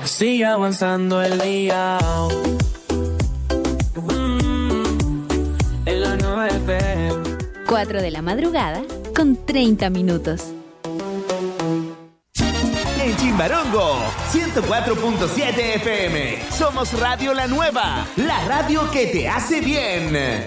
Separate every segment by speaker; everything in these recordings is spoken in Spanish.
Speaker 1: Sigue avanzando el día. En la nueva FM.
Speaker 2: 4 de la madrugada con 30 minutos.
Speaker 3: En Chimbarongo, 104.7 FM. Somos Radio La Nueva, la radio que te hace bien.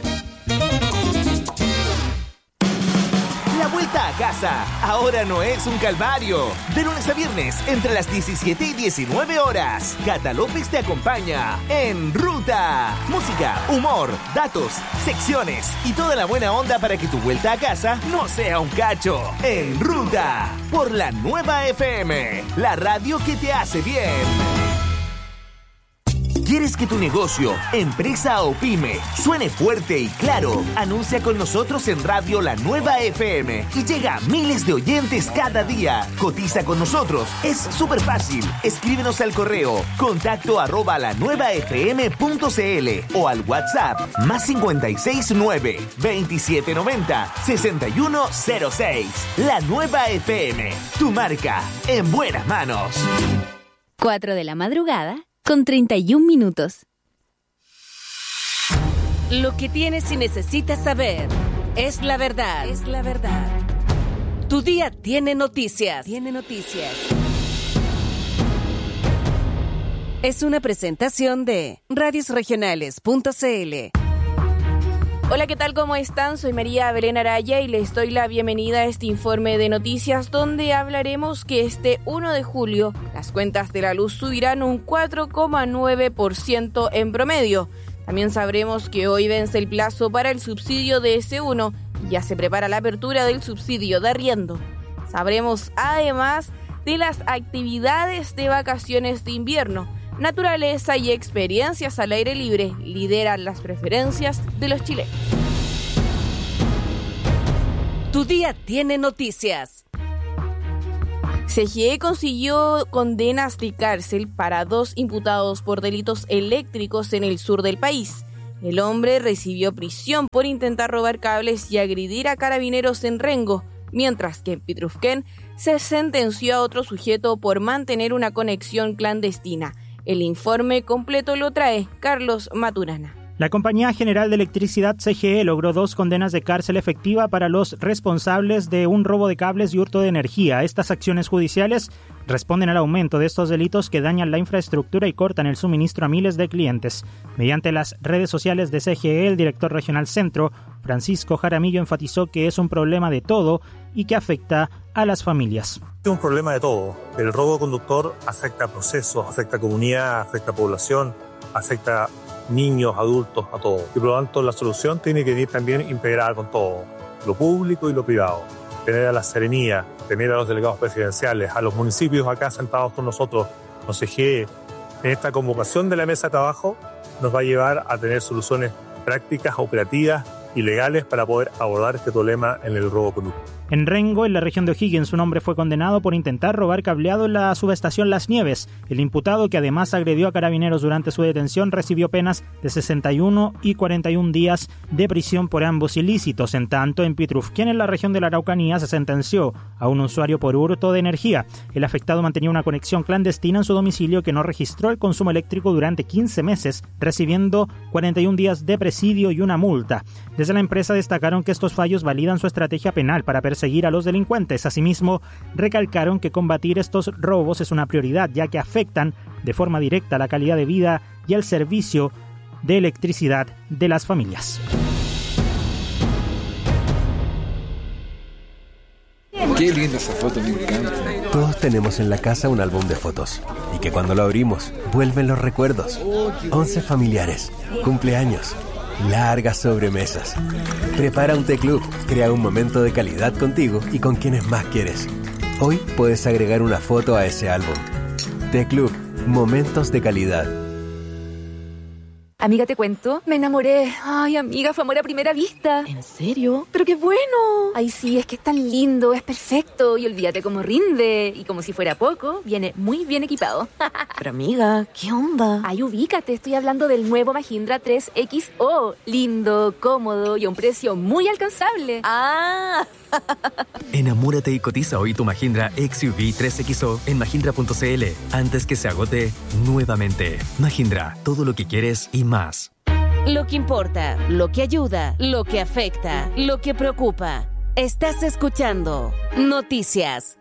Speaker 3: La vuelta a casa ahora no es un calvario. De lunes a viernes, entre las 17 y 19 horas, Cata López te acompaña en Ruta. Música, humor, datos, secciones y toda la buena onda para que tu vuelta a casa no sea un cacho. En Ruta, por la Nueva FM, la radio que te hace bien. ¿Quieres que tu negocio, empresa o pyme suene fuerte y claro? Anuncia con nosotros en Radio La Nueva FM y llega a miles de oyentes cada día. Cotiza con nosotros. Es súper fácil. Escríbenos al correo contacto@lanuevafm.cl o al WhatsApp +569 2790 6106. La Nueva FM, tu marca en buenas manos.
Speaker 2: 4 de la madrugada con 31 minutos.
Speaker 4: Lo que tienes y necesitas saber es la verdad. Es la verdad. Tu día tiene noticias. Tiene noticias. Es una presentación de radiosregionales.cl.
Speaker 5: Hola, ¿qué tal? ¿Cómo están? Soy María Belén Araya y les doy la bienvenida a este informe de noticias donde hablaremos que este 1 de julio las cuentas de la luz subirán un 4,9% en promedio. También sabremos que hoy vence el plazo para el subsidio de S1 y ya se prepara la apertura del subsidio de arriendo. Sabremos además de las actividades de vacaciones de invierno. Naturaleza y experiencias al aire libre lideran las preferencias de los chilenos.
Speaker 4: Tu día tiene noticias.
Speaker 5: CGE consiguió condenas de cárcel para 2 imputados por delitos eléctricos en el sur del país. El hombre recibió prisión por intentar robar cables y agredir a carabineros en Rengo, mientras que en Pitrufquén se sentenció a otro sujeto por mantener una conexión clandestina. El informe completo lo trae Carlos Maturana.
Speaker 6: La Compañía General de Electricidad CGE logró 2 condenas de cárcel efectiva para los responsables de un robo de cables y hurto de energía. Estas acciones judiciales responden al aumento de estos delitos que dañan la infraestructura y cortan el suministro a miles de clientes. Mediante las redes sociales de CGE, el director regional Centro, Francisco Jaramillo, enfatizó que es un problema de todo y que afecta a las familias.
Speaker 7: Es un problema de todo. El robo conductor afecta a procesos, afecta a comunidad, afecta a población, afecta a niños, adultos, a todo. Y por lo tanto la solución tiene que ir también integrada con todo, lo público y lo privado. Tener a la Serenía, tener a los delegados presidenciales, a los municipios acá sentados con nosotros, los CGE, en esta convocación de la mesa de trabajo nos va a llevar a tener soluciones prácticas, operativas y legales para poder abordar este problema en el robo conductor.
Speaker 6: En Rengo, en la región de O'Higgins, un hombre fue condenado por intentar robar cableado en la subestación Las Nieves. El imputado, que además agredió a carabineros durante su detención, recibió penas de 61 y 41 días de prisión por ambos ilícitos. En tanto, en Pitrufquén, en la región de la Araucanía, se sentenció a un usuario por hurto de energía. El afectado mantenía una conexión clandestina en su domicilio que no registró el consumo eléctrico durante 15 meses, recibiendo 41 días de presidio y una multa. Desde la empresa destacaron que estos fallos validan su estrategia penal para perseguir a los delincuentes. Asimismo, recalcaron que combatir estos robos es una prioridad, ya que afectan de forma directa la calidad de vida y el servicio de electricidad de las familias.
Speaker 8: Qué linda esa foto, me encanta.
Speaker 9: Todos tenemos en la casa un álbum de fotos y que cuando lo abrimos vuelven los recuerdos. 11 familiares, cumpleaños, largas sobremesas. Prepara un té club, crea un momento de calidad contigo y con quienes más quieres. Hoy puedes agregar una foto a ese álbum. Té Club, momentos de calidad.
Speaker 10: Amiga, te cuento, me enamoré. Ay, amiga, fue amor a primera vista.
Speaker 5: ¿En serio? ¡Pero qué bueno!
Speaker 10: Ay, sí, es que es tan lindo, es perfecto. Y olvídate cómo rinde. Y como si fuera poco, viene muy bien equipado.
Speaker 5: Pero amiga, ¿qué onda?
Speaker 10: Ay, ubícate, estoy hablando del nuevo Mahindra 3XO. Lindo, cómodo y a un precio muy alcanzable.
Speaker 5: ¡Ah!
Speaker 11: Enamórate y cotiza hoy tu Mahindra XUV 3XO en mahindra.cl antes que se agote nuevamente. Mahindra, todo lo que quieres y más.
Speaker 4: Lo que importa, lo que ayuda, lo que afecta, lo que preocupa. Estás escuchando Noticias.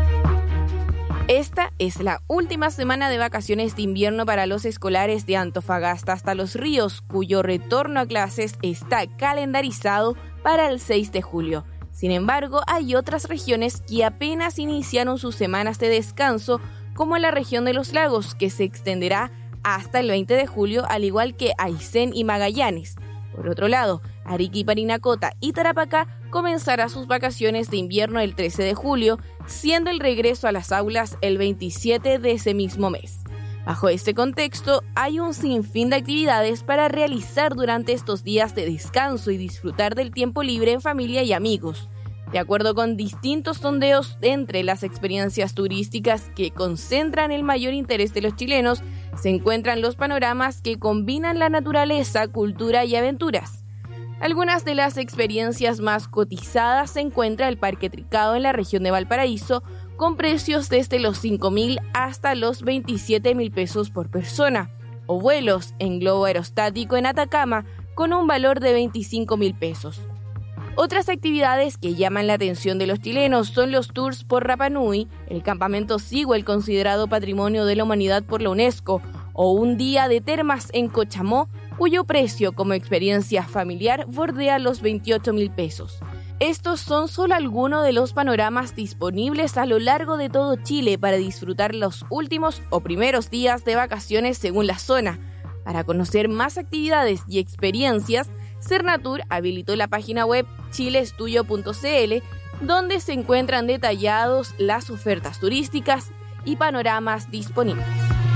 Speaker 5: Esta es la última semana de vacaciones de invierno para los escolares de Antofagasta hasta Los Ríos, cuyo retorno a clases está calendarizado para el 6 de julio. Sin embargo, hay otras regiones que apenas iniciaron sus semanas de descanso, como la región de los lagos, que se extenderá hasta el 20 de julio, al igual que Aysén y Magallanes. Por otro lado, Arica, Parinacota y Tarapacá comenzará sus vacaciones de invierno el 13 de julio, siendo el regreso a las aulas el 27 de ese mismo mes. Bajo este contexto, hay un sinfín de actividades para realizar durante estos días de descanso y disfrutar del tiempo libre en familia y amigos. De acuerdo con distintos sondeos, entre las experiencias turísticas que concentran el mayor interés de los chilenos, se encuentran los panoramas que combinan la naturaleza, cultura y aventuras. Algunas de las experiencias más cotizadas se encuentra el Parque Tricado en la región de Valparaíso, con precios desde los 5.000 hasta los 27.000 pesos por persona, o vuelos en globo aerostático en Atacama con un valor de 25.000 pesos. Otras actividades que llaman la atención de los chilenos son los tours por Rapa Nui, el campamento Sigüel considerado Patrimonio de la Humanidad por la UNESCO, o un día de termas en Cochamó, cuyo precio como experiencia familiar bordea los 28.000 pesos. Estos son solo algunos de los panoramas disponibles a lo largo de todo Chile para disfrutar los últimos o primeros días de vacaciones según la zona. Para conocer más actividades y experiencias, Cernatur habilitó la página web chileestudio.cl, donde se encuentran detallados las ofertas turísticas y panoramas disponibles.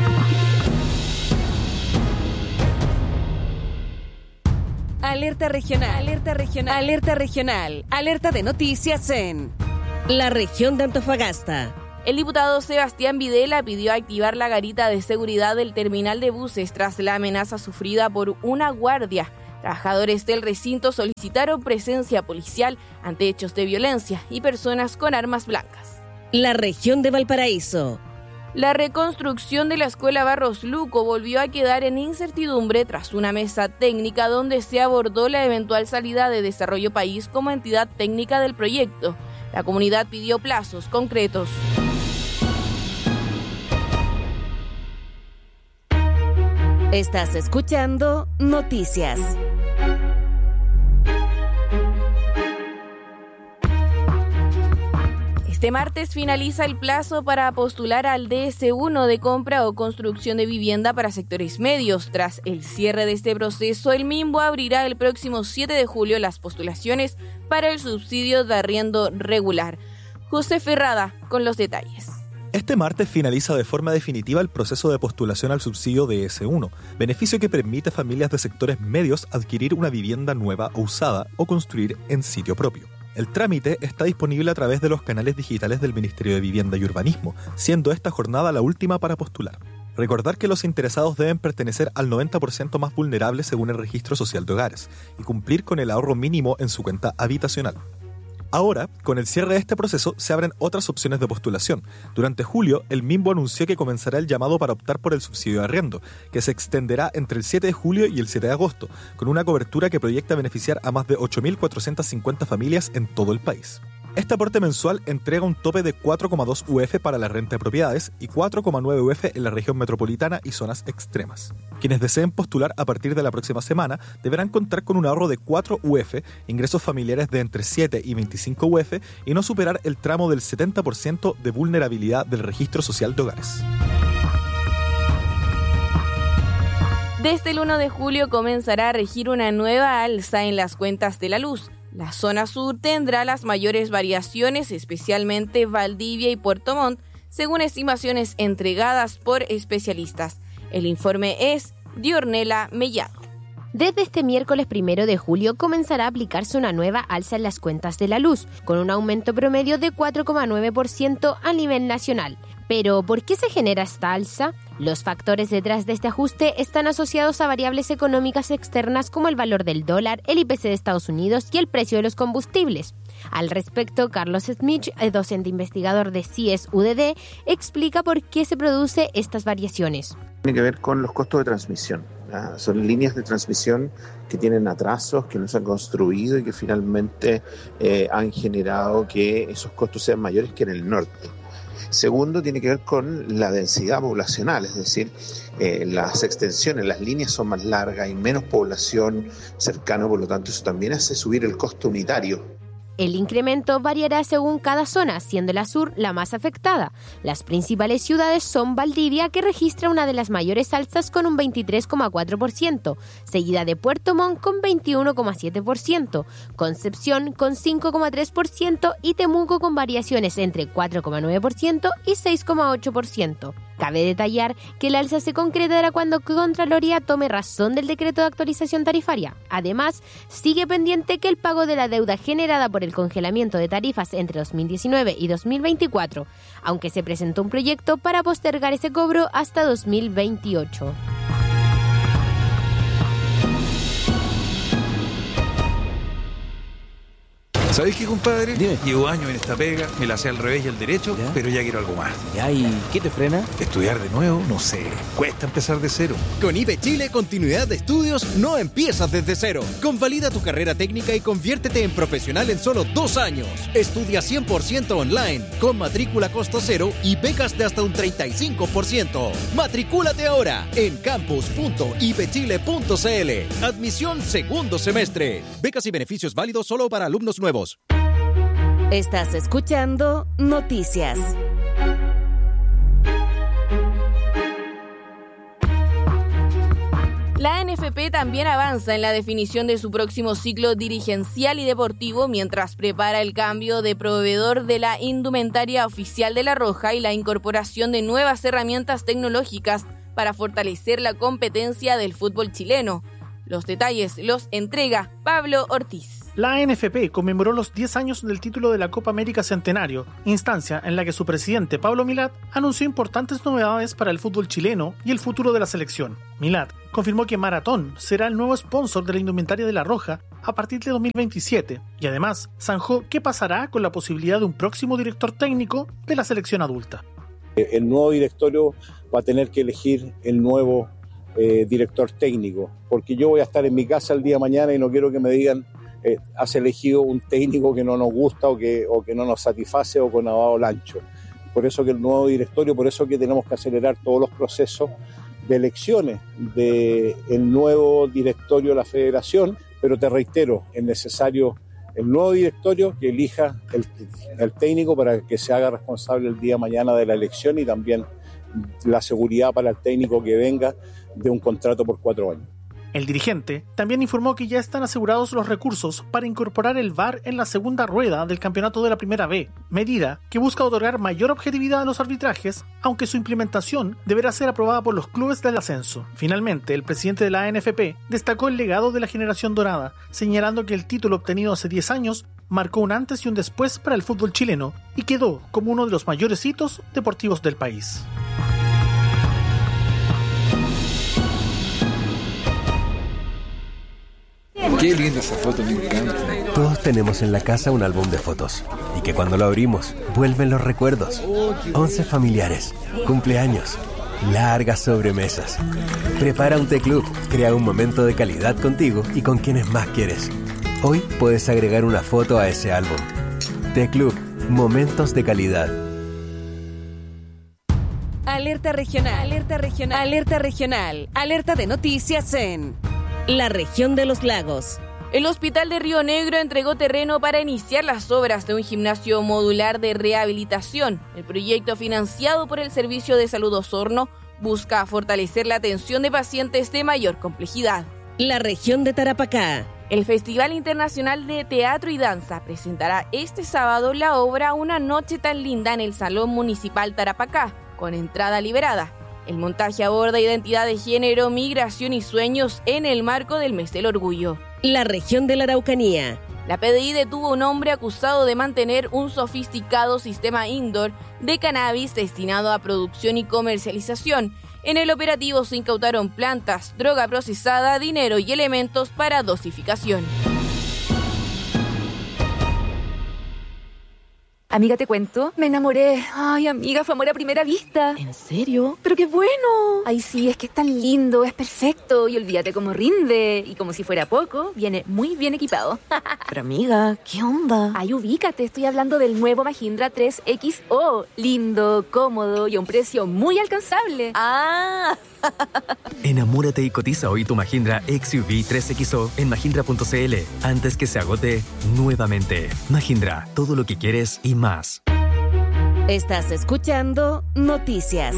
Speaker 4: Alerta regional, alerta regional, alerta regional, alerta de noticias en la región de Antofagasta.
Speaker 5: El diputado Sebastián Videla pidió activar la garita de seguridad del terminal de buses tras la amenaza sufrida por una guardia. Trabajadores del recinto solicitaron presencia policial ante hechos de violencia y personas con armas blancas.
Speaker 4: La región de Valparaíso.
Speaker 5: La reconstrucción de la escuela Barros Luco volvió a quedar en incertidumbre tras una mesa técnica donde se abordó la eventual salida de Desarrollo País como entidad técnica del proyecto. La comunidad pidió plazos concretos.
Speaker 4: Estás escuchando Noticias.
Speaker 5: Este martes finaliza el plazo para postular al DS1 de compra o construcción de vivienda para sectores medios. Tras el cierre de este proceso, el MIMBO abrirá el próximo 7 de julio las postulaciones para el subsidio de arriendo regular. José Ferrada con los detalles.
Speaker 12: Este martes finaliza de forma definitiva el proceso de postulación al subsidio DS1, beneficio que permite a familias de sectores medios adquirir una vivienda nueva o usada o construir en sitio propio. El trámite está disponible a través de los canales digitales del Ministerio de Vivienda y Urbanismo, siendo esta jornada la última para postular. Recordar que los interesados deben pertenecer al 90% más vulnerable según el Registro Social de Hogares y cumplir con el ahorro mínimo en su cuenta habitacional. Ahora, con el cierre de este proceso, se abren otras opciones de postulación. Durante julio, el MIMBO anunció que comenzará el llamado para optar por el subsidio de arriendo, que se extenderá entre el 7 de julio y el 7 de agosto, con una cobertura que proyecta beneficiar a más de 8.450 familias en todo el país. Este aporte mensual entrega un tope de 4,2 UF para la renta de propiedades y 4,9 UF en la región metropolitana y zonas extremas. Quienes deseen postular a partir de la próxima semana deberán contar con un ahorro de 4 UF, ingresos familiares de entre 7 y 25 UF y no superar el tramo del 70% de vulnerabilidad del Registro Social de Hogares.
Speaker 5: Desde el 1 de julio comenzará a regir una nueva alza en las cuentas de la luz. La zona sur tendrá las mayores variaciones, especialmente Valdivia y Puerto Montt, según estimaciones entregadas por especialistas. El informe es de Ornella Mellado.
Speaker 13: Desde este miércoles 1 de julio comenzará a aplicarse una nueva alza en las cuentas de la luz, con un aumento promedio de 4,9% a nivel nacional. Pero, ¿por qué se genera esta alza? Los factores detrás de este ajuste están asociados a variables económicas externas como el valor del dólar, el IPC de Estados Unidos y el precio de los combustibles. Al respecto, Carlos Smith, docente investigador de CIES-UDD, explica por qué se producen estas variaciones.
Speaker 14: Tiene que ver con los costos de transmisión. Son líneas de transmisión que tienen atrasos, que no se han construido y que finalmente han generado que esos costos sean mayores que en el norte. Segundo, tiene que ver con la densidad poblacional, es decir, las extensiones, las líneas son más largas, hay menos población cercana, por lo tanto eso también hace subir el costo unitario.
Speaker 13: El incremento variará según cada zona, siendo la sur la más afectada. Las principales ciudades son Valdivia, que registra una de las mayores alzas con un 23,4%, seguida de Puerto Montt con 21,7%, Concepción con 5,3% y Temuco con variaciones entre 4,9% y 6,8%. Cabe detallar que el alza se concretará cuando Contraloría tome razón del decreto de actualización tarifaria. Además, sigue pendiente que el pago de la deuda generada por el congelamiento de tarifas entre 2019 y 2024, aunque se presentó un proyecto para postergar ese cobro hasta 2028.
Speaker 8: ¿Sabés qué, compadre? Dime. Llevo años en esta pega, me la sé al revés y al derecho, ¿ya? Pero ya quiero algo más.
Speaker 15: ¿Ya? ¿Y qué te frena?
Speaker 8: Estudiar de nuevo, no sé, cuesta empezar de cero.
Speaker 16: Con IBE Chile, continuidad de estudios no empiezas desde cero. Convalida tu carrera técnica y conviértete en profesional en solo 2 años. Estudia 100% online, con matrícula a costo cero y becas de hasta un 35%. Matricúlate ahora en campus.ibechile.cl. Admisión segundo semestre. Becas y beneficios válidos solo para alumnos nuevos.
Speaker 4: Estás escuchando Noticias.
Speaker 5: La NFP también avanza en la definición de su próximo ciclo dirigencial y deportivo mientras prepara el cambio de proveedor de la indumentaria oficial de La Roja y la incorporación de nuevas herramientas tecnológicas para fortalecer la competencia del fútbol chileno. Los detalles los entrega Pablo Ortiz.
Speaker 6: La NFP conmemoró los 10 años del título de la Copa América Centenario, instancia en la que su presidente Pablo Milat anunció importantes novedades para el fútbol chileno y el futuro de la selección. Milat confirmó que Maratón será el nuevo sponsor de la indumentaria de La Roja a partir de 2027 y además zanjó qué pasará con la posibilidad de un próximo director técnico de la selección adulta.
Speaker 17: El nuevo directorio va a tener que elegir el nuevo director técnico, porque yo voy a estar en mi casa el día de mañana y no quiero que me digan has elegido un técnico que no nos gusta o que no nos satisface o con lavado lancho. Por eso que el nuevo directorio, por eso que tenemos que acelerar todos los procesos de elecciones del nuevo directorio de la federación, pero te reitero, es necesario el nuevo directorio que elija el técnico para que se haga responsable el día de mañana de la elección y también la seguridad para el técnico que venga de un contrato por 4 años.
Speaker 6: El dirigente también informó que ya están asegurados los recursos para incorporar el VAR en la segunda rueda del campeonato de la Primera B, medida que busca otorgar mayor objetividad a los arbitrajes, aunque su implementación deberá ser aprobada por los clubes del ascenso. Finalmente, el presidente de la NFP destacó el legado de la generación dorada, señalando que el título obtenido hace 10 años marcó un antes y un después para el fútbol chileno y quedó como uno de los mayores hitos deportivos del país.
Speaker 8: Qué linda esa foto, me encanta.
Speaker 9: Todos tenemos en la casa un álbum de fotos y que cuando lo abrimos vuelven los recuerdos. 11 familiares, cumpleaños, largas sobremesas. Prepara un té club, crea un momento de calidad contigo y con quienes más quieres. Hoy puedes agregar una foto a ese álbum. Té Club, momentos de calidad.
Speaker 4: Alerta regional, alerta regional, alerta regional, alerta de noticias en la región de los lagos.
Speaker 5: El Hospital de Río Negro entregó terreno para iniciar las obras de un gimnasio modular de rehabilitación. El proyecto, financiado por el Servicio de Salud Osorno, busca fortalecer la atención de pacientes de mayor complejidad.
Speaker 4: La región de Tarapacá.
Speaker 5: El Festival Internacional de Teatro y Danza presentará este sábado la obra Una noche tan linda en el Salón Municipal Tarapacá, con entrada liberada. El montaje aborda identidad de género, migración y sueños en el marco del Mes del Orgullo.
Speaker 4: La región de la Araucanía.
Speaker 5: La PDI detuvo a un hombre acusado de mantener un sofisticado sistema indoor de cannabis destinado a producción y comercialización. En el operativo se incautaron plantas, droga procesada, dinero y elementos para dosificación.
Speaker 10: Amiga, te cuento, me enamoré. Ay, amiga, fue amor a primera vista.
Speaker 5: ¿En serio?
Speaker 10: ¡Pero qué bueno! Ay, sí, es que es tan lindo, es perfecto. Y olvídate cómo rinde. Y como si fuera poco, viene muy bien equipado.
Speaker 5: Pero amiga, ¿qué onda?
Speaker 10: Ay, ubícate, estoy hablando del nuevo Mahindra 3XO. Lindo, cómodo y a un precio muy alcanzable.
Speaker 5: ¡Ah!
Speaker 11: Enamórate y cotiza hoy tu Mahindra XUV 3XO en mahindra.cl antes que se agote nuevamente. Mahindra, todo lo que quieres y más.
Speaker 4: Estás escuchando Noticias.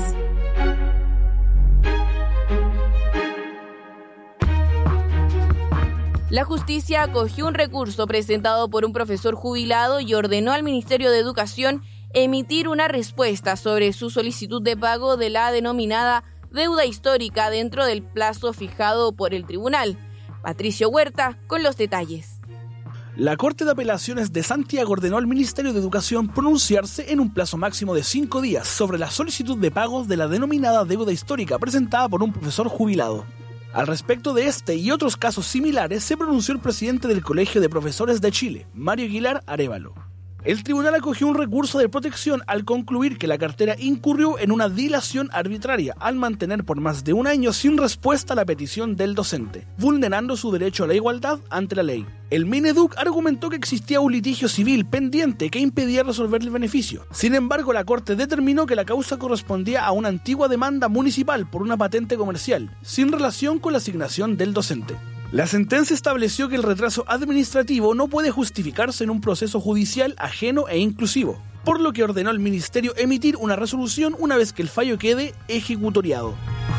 Speaker 5: La justicia acogió un recurso presentado por un profesor jubilado y ordenó al Ministerio de Educación emitir una respuesta sobre su solicitud de pago de la denominada deuda histórica dentro del plazo fijado por el tribunal. Patricio Huerta con los detalles.
Speaker 15: La Corte de Apelaciones de Santiago ordenó al Ministerio de Educación pronunciarse en un plazo máximo de 5 días sobre la solicitud de pagos de la denominada deuda histórica presentada por un profesor jubilado. Al respecto de este y otros casos similares se pronunció el presidente del Colegio de Profesores de Chile, Mario Aguilar Arévalo. El tribunal acogió un recurso de protección al concluir que la cartera incurrió en una dilación arbitraria al mantener por más de un año sin respuesta a la petición del docente, vulnerando su derecho a la igualdad ante la ley. El Mineduc argumentó que existía un litigio civil pendiente que impedía resolver el beneficio. Sin embargo, la Corte determinó que la causa correspondía a una antigua demanda municipal por una patente comercial, sin relación con la asignación del docente. La sentencia estableció que el retraso administrativo no puede justificarse en un proceso judicial ajeno e inclusivo, por lo que ordenó al Ministerio emitir una resolución una vez que el fallo quede ejecutoriado.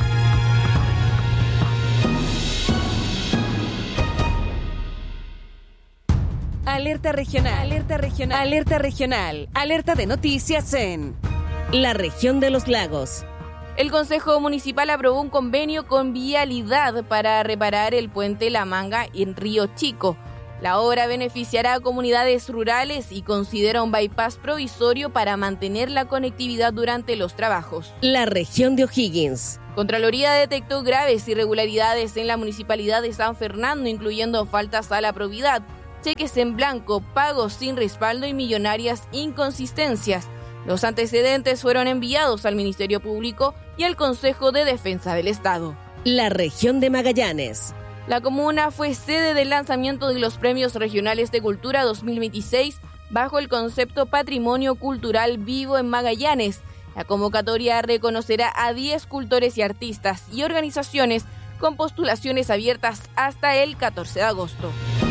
Speaker 4: Alerta regional, alerta regional, alerta regional, alerta de noticias en la región de los lagos.
Speaker 5: El Consejo Municipal aprobó un convenio con Vialidad para reparar el puente La Manga en Río Chico. La obra beneficiará a comunidades rurales y considera un bypass provisorio para mantener la conectividad durante los trabajos.
Speaker 4: La región de O'Higgins.
Speaker 5: Contraloría detectó graves irregularidades en la Municipalidad de San Fernando, incluyendo faltas a la probidad, cheques en blanco, pagos sin respaldo y millonarias inconsistencias. Los antecedentes fueron enviados al Ministerio Público y al Consejo de Defensa del Estado.
Speaker 4: La región de Magallanes.
Speaker 5: La comuna fue sede del lanzamiento de los Premios Regionales de Cultura 2026 bajo el concepto Patrimonio Cultural Vivo en Magallanes. La convocatoria reconocerá a 10 cultores y artistas y organizaciones con postulaciones abiertas hasta el 14 de agosto.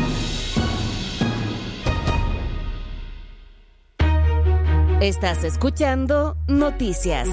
Speaker 4: Estás escuchando Noticias.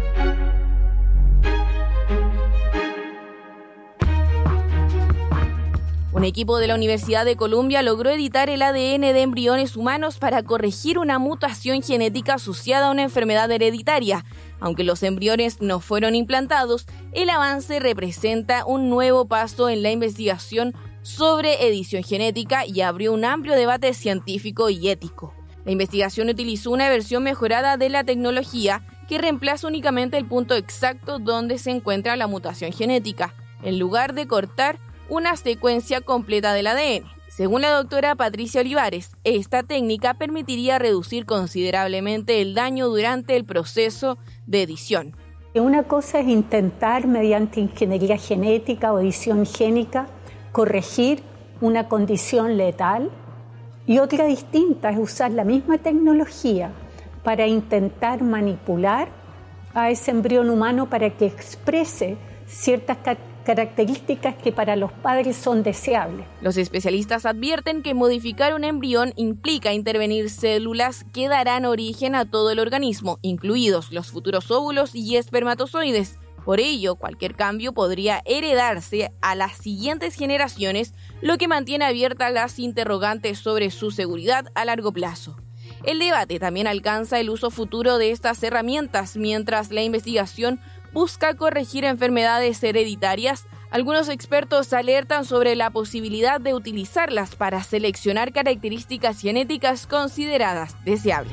Speaker 5: Un equipo de la Universidad de Columbia logró editar el ADN de embriones humanos para corregir una mutación genética asociada a una enfermedad hereditaria. Aunque los embriones no fueron implantados, el avance representa un nuevo paso en la investigación sobre edición genética y abrió un amplio debate científico y ético. La investigación utilizó una versión mejorada de la tecnología que reemplaza únicamente el punto exacto donde se encuentra la mutación genética, en lugar de cortar una secuencia completa del ADN. Según la doctora Patricia Olivares, esta técnica permitiría reducir considerablemente el daño durante el proceso de edición.
Speaker 18: Una cosa es intentar, mediante ingeniería genética o edición génica, corregir una condición letal, y otra distinta es usar la misma tecnología para intentar manipular a ese embrión humano para que exprese ciertas características que para los padres son deseables.
Speaker 5: Los especialistas advierten que modificar un embrión implica intervenir células que darán origen a todo el organismo, incluidos los futuros óvulos y espermatozoides. Por ello, cualquier cambio podría heredarse a las siguientes generaciones, lo que mantiene abiertas las interrogantes sobre su seguridad a largo plazo. El debate también alcanza el uso futuro de estas herramientas, mientras la investigación busca corregir enfermedades hereditarias. Algunos expertos alertan sobre la posibilidad de utilizarlas para seleccionar características genéticas consideradas deseables.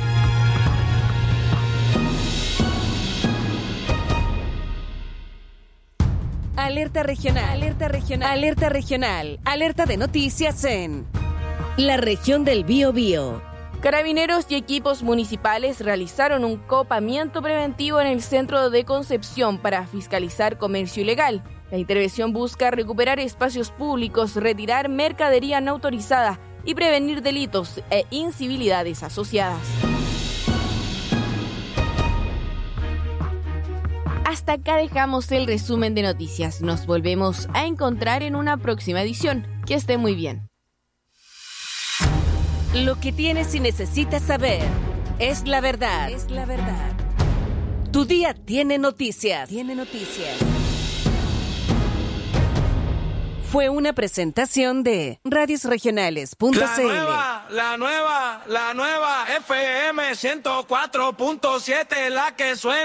Speaker 4: Alerta regional, alerta regional, alerta regional, alerta de noticias en la región del Biobío.
Speaker 5: Carabineros y equipos municipales realizaron un copamiento preventivo en el centro de Concepción para fiscalizar comercio ilegal. La intervención busca recuperar espacios públicos, retirar mercadería no autorizada y prevenir delitos e incivilidades asociadas. Hasta acá dejamos el resumen de noticias. Nos volvemos a encontrar en una próxima edición. Que esté muy bien.
Speaker 4: Lo que tienes y necesitas saber es la verdad. Es la verdad. Tu día tiene noticias. Tiene noticias. Fue una presentación de radiosregionales.cl.
Speaker 1: La nueva FM 104.7, la que suena.